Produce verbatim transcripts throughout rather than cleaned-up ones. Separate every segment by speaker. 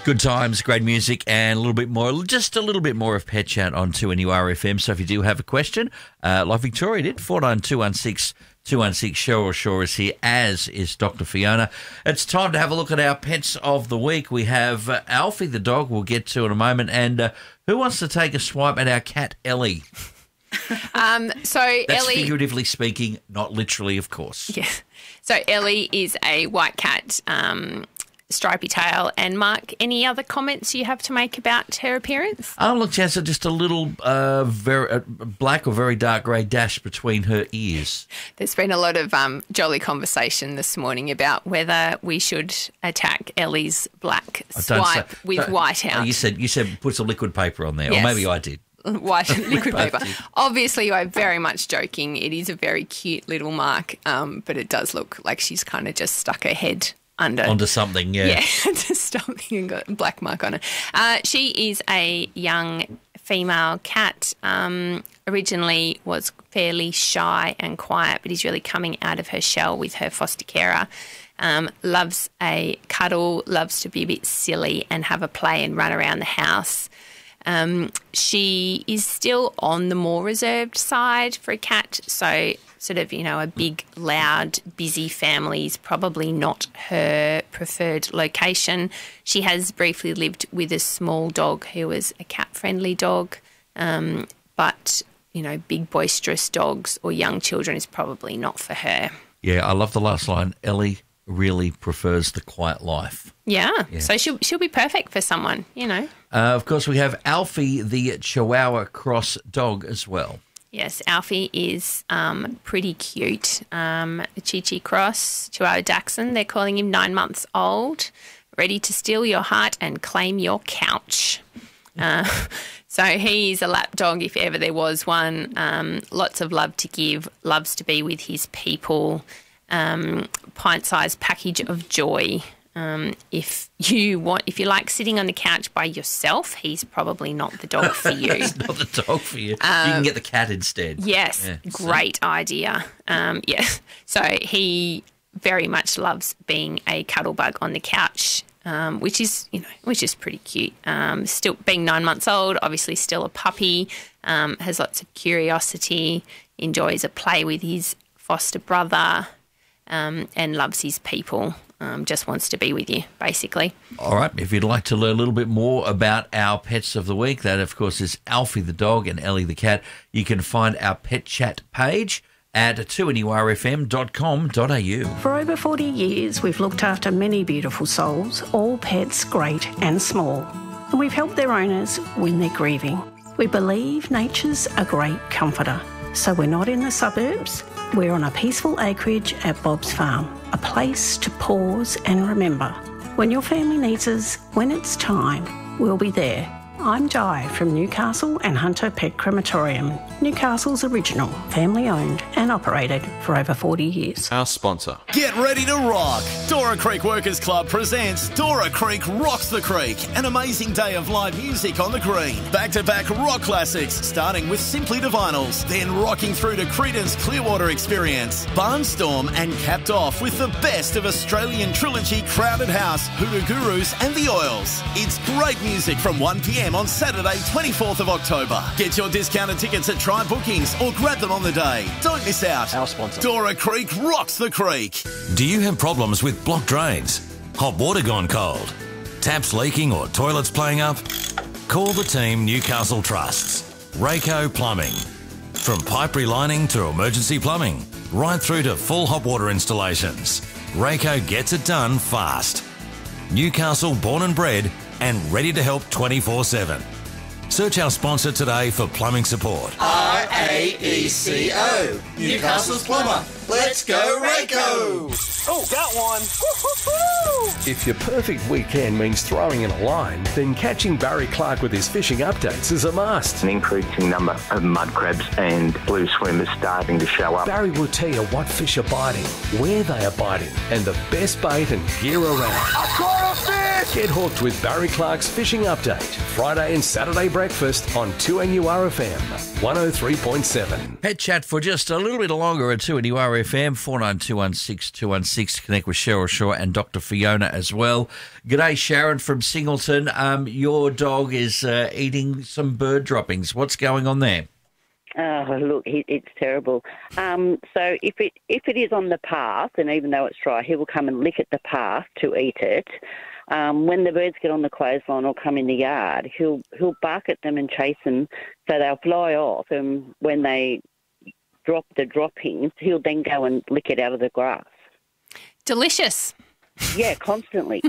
Speaker 1: Good times, great music, and a little bit more, just a little bit more of Pet Chat on two N U R F M. So if you do have a question, uh, like Victoria did, four nine two one six two one six, Cheryl Shaw is here, as is Doctor Fiona. It's time to have a look at our pets of the week. We have uh, Alfie the dog we'll get to in a moment. And uh, who wants to take a swipe at our cat, Ellie?
Speaker 2: Um, so
Speaker 1: That's
Speaker 2: Ellie,
Speaker 1: figuratively speaking, not literally, of course.
Speaker 2: yeah. So Ellie is a white cat, um, stripy tail. And Mark, any other comments you have to make about her appearance?
Speaker 1: Oh, look, she has just a little uh, very uh, black or very dark grey dash between her ears.
Speaker 2: There's been a lot of um, jolly conversation this morning about whether we should attack Ellie's black
Speaker 1: Oh, don't
Speaker 2: swipe
Speaker 1: say-
Speaker 2: with
Speaker 1: don't-
Speaker 2: white out.
Speaker 1: Oh, you said you said put some liquid paper on there,
Speaker 2: Yes.
Speaker 1: or maybe I did.
Speaker 2: White liquid
Speaker 1: both
Speaker 2: paper.
Speaker 1: did.
Speaker 2: Obviously, I'm very much joking. It is a very cute little mark, um, but it does look like she's kind of just stuck her head under
Speaker 1: Onto something, yeah.
Speaker 2: Yeah, to something and got a black mark on it. Uh, she is a young female cat. Um, originally was fairly shy and quiet, but is really coming out of her shell with her foster carer. Um, loves a cuddle, loves to be a bit silly and have a play and run around the house. Um, she is still on the more reserved side for a cat, so sort of, you know, a big, loud, busy family is probably not her preferred location. She has briefly lived with a small dog who was a cat-friendly dog, um, but, you know, big, boisterous dogs or young children is probably not for her.
Speaker 1: Yeah, I love the last line. Ellie really prefers the quiet life.
Speaker 2: Yeah, yeah. So she'll, she'll be perfect for someone, you know.
Speaker 1: Uh, of course, we have Alfie, the Chihuahua cross dog as well.
Speaker 2: Yes, Alfie is um, pretty cute. Um, Chi-Chi cross, Chihuahua Dachshund, they're calling him nine months old, ready to steal your heart and claim your couch. Uh, so he's a lap dog if ever there was one. Um, lots of love to give, loves to be with his people. Um, pint-sized package of joy. Um, if you want, if you like sitting on the couch by yourself, he's probably not the dog for you.
Speaker 1: It's not the dog for you. Um, you can get the cat instead.
Speaker 2: Yes,
Speaker 1: yeah,
Speaker 2: great so. idea. Um, yeah, so he very much loves being a cuddle bug on the couch, um, which is, you know, which is pretty cute. Um, still being nine months old, obviously still a puppy, um, has lots of curiosity, enjoys a play with his foster brother. Um, and loves his people, um, just wants to be with you, basically.
Speaker 1: All right. If you'd like to learn a little bit more about our pets of the week, that, of course, is Alfie the dog and Ellie the cat, you can find our Pet Chat page at two N U R F M dot com dot A U.
Speaker 3: For over forty years, we've looked after many beautiful souls, all pets great and small, and we've helped their owners when they're grieving. We believe nature's a great comforter, so we're not in the suburbs. We're on a peaceful acreage at Bob's Farm, a place to pause and remember. When your family needs us, when it's time, we'll be there. I'm Jai from Newcastle and Hunter Pet Crematorium, Newcastle's original, family-owned and operated for over forty years.
Speaker 4: Our sponsor.
Speaker 5: Get ready to rock! Dora Creek Workers Club presents Dora Creek Rocks the Creek, an amazing day of live music on the green. Back-to-back rock classics, starting with Simply Divinals, then rocking through to Creedence Clearwater Experience, Barnstorm, and capped off with the best of Australian trilogy Crowded House, Hoodoo Gurus, and The Oils. It's great music from one p m on Saturday, twenty-fourth of October. Get your discounted tickets at Try Bookings or grab them on the day. Don't miss out.
Speaker 4: Our sponsor.
Speaker 5: Dora Creek rocks the creek.
Speaker 6: Do you have problems with blocked drains, hot water gone cold, taps leaking or toilets playing up? Call the team Newcastle Trusts. Rayco Plumbing. From pipe relining to emergency plumbing, right through to full hot water installations, Rayco gets it done fast. Newcastle born and bred and ready to help twenty-four seven. Search our sponsor today for plumbing support.
Speaker 7: R A E C O, Newcastle's plumber. Let's go, Rayco!
Speaker 8: Oh, got one! Woo-hoo-hoo! If your perfect weekend means throwing in a line, then catching Barry Clark with his fishing updates is a must.
Speaker 9: An increasing number of mud crabs and blue swimmers starting to show up.
Speaker 8: Barry will tell you what fish are biting, where they are biting, and the best bait and gear around.
Speaker 7: I caught a fish!
Speaker 8: Get hooked with Barry Clark's Fishing Update, Friday and Saturday breakfast on two N U R F M, one oh three point seven.
Speaker 1: Pet chat for just a little bit longer at two N U R F M, four nine two one six two one six. Connect with Cheryl Shaw and Doctor Fiona as well. G'day, Sharon from Singleton. Um, your dog is uh, eating some bird droppings. What's going on there?
Speaker 4: Oh, look, it, it's terrible. Um, so if it if it is on the path, and even though it's dry, he will come and lick at the path to eat it. Um, when the birds get on the clothesline or come in the yard, he'll he'll bark at them and chase them, so they'll fly off. And when they drop the droppings, he'll then go and lick it out of the grass.
Speaker 2: Delicious.
Speaker 4: Yeah, constantly.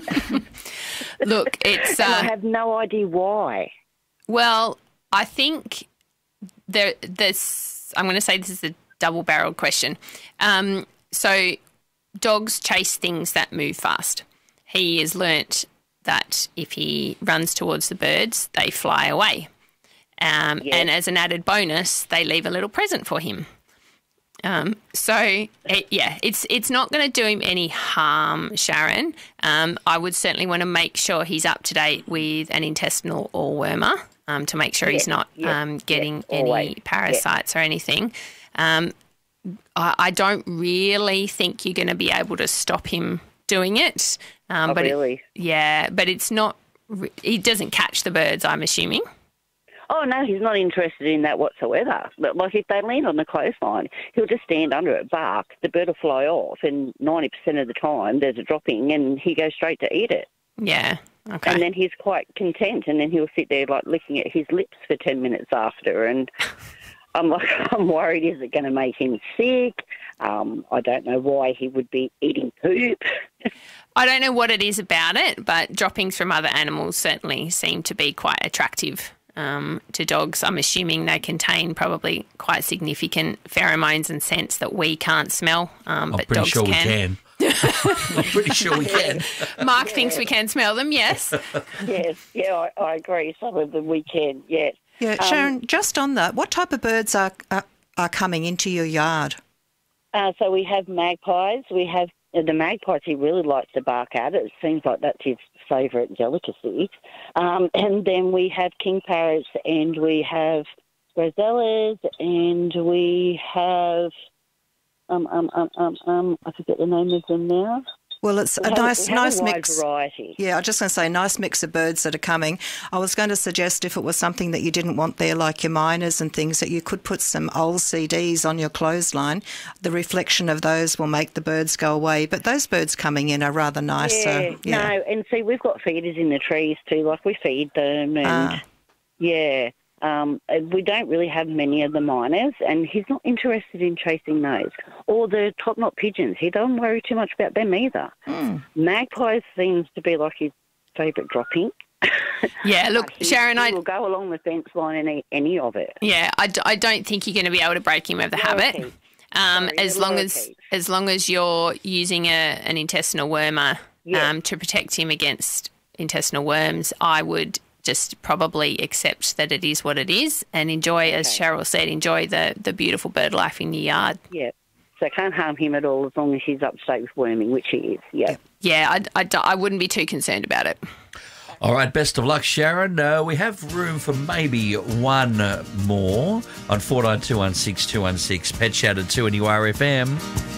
Speaker 2: Look, it's. Uh,
Speaker 4: and I have no idea why.
Speaker 2: Well, I think. There, there's. I'm going to say this is a double-barreled question. Um, so, dogs chase things that move fast. He has learnt that if he runs towards the birds, they fly away. Um,
Speaker 4: Yeah.
Speaker 2: And as an added bonus, they leave a little present for him. Um, so, it, yeah, it's it's not going to do him any harm, Sharon. Um, I would certainly want to make sure he's up to date with an intestinal oilwormer. Um, to make sure he's not
Speaker 4: yeah,
Speaker 2: um, getting
Speaker 4: yeah,
Speaker 2: any
Speaker 4: always,
Speaker 2: parasites or anything. Um, I, I don't really think you're going to be able to stop him doing it. Um,
Speaker 4: Oh,
Speaker 2: but it-
Speaker 4: really?
Speaker 2: yeah, but it's not. re- He doesn't catch the birds, I'm assuming.
Speaker 4: Oh, no, he's not interested in that whatsoever. But, like, if they land on the clothesline, he'll just stand under it, bark, the bird will fly off, and ninety percent of the time there's a dropping, and he goes straight to eat it.
Speaker 2: Yeah. Okay.
Speaker 4: And then he's quite content, and then he'll sit there, like, licking at his lips for ten minutes after, and I'm like, I'm worried, is it going to make him sick? Um, I don't know why he would be eating poop.
Speaker 2: I don't know what it is about it, but droppings from other animals certainly seem to be quite attractive um, to dogs. I'm assuming they contain probably quite significant pheromones and scents that we can't smell, um,
Speaker 1: I'm
Speaker 2: but
Speaker 1: pretty
Speaker 2: dogs
Speaker 1: sure we
Speaker 2: can.
Speaker 1: can. I'm pretty sure we can.
Speaker 2: Mark thinks we can smell them, yes.
Speaker 4: Yes, yeah, I, I agree. Some of them we can, yes.
Speaker 10: Yeah,
Speaker 4: Um,
Speaker 10: Sharon, just on that, what type of birds are are, are coming into your yard?
Speaker 4: Uh, so we have magpies. We have uh, the magpies he really likes to bark at. It seems like that's his favourite delicacy. Um, and then we have king parrots, and we have rosellas, and we have um um um um um I forget the name of them now.
Speaker 10: Well, it's
Speaker 4: We
Speaker 10: a
Speaker 4: have,
Speaker 10: nice,
Speaker 4: we have
Speaker 10: nice
Speaker 4: a wide
Speaker 10: mix.
Speaker 4: variety.
Speaker 10: Yeah, I was just going to say, nice mix of birds that are coming. I was going to suggest if it was something that you didn't want there, like your miners and things, that you could put some old C Ds on your clothesline. The reflection of those will make the birds go away. But those birds coming in are rather nice.
Speaker 4: Yeah,
Speaker 10: so, yeah.
Speaker 4: no, and see, we've got feeders in the trees too. Like we feed them, and
Speaker 10: Ah.
Speaker 4: yeah, um, we don't really have many of the miners, and he's not interested in chasing those or the top knot pigeons. He doesn't worry too much about them either.
Speaker 10: Mm.
Speaker 4: Magpies seems to be like his favourite dropping.
Speaker 2: Yeah, look,
Speaker 4: He-
Speaker 2: Sharon,
Speaker 4: he
Speaker 2: I
Speaker 4: will go along the fence line and eat any of it.
Speaker 2: yeah, I, d- I don't think you're going to be able to break him of the habit.
Speaker 4: Lorikeets.
Speaker 2: Um,
Speaker 4: Sorry,
Speaker 2: as
Speaker 4: the
Speaker 2: long as
Speaker 4: lorikeets.
Speaker 2: as long as you're using a, an intestinal wormer
Speaker 4: Yeah.
Speaker 2: um, to protect him against intestinal worms, I would just probably accept that it is what it is and enjoy, as
Speaker 4: Okay.
Speaker 2: Cheryl said, enjoy the, the beautiful bird life in your yard.
Speaker 4: Yeah. So can't harm him at all as long as he's up to date with worming, which he is. Yeah.
Speaker 2: Yeah, I, I, d- I wouldn't be too concerned about it.
Speaker 1: All right, best of luck, Sharon. Uh, we have room for maybe one more on four nine two one six two one six. Pet Chat at two N U R F M.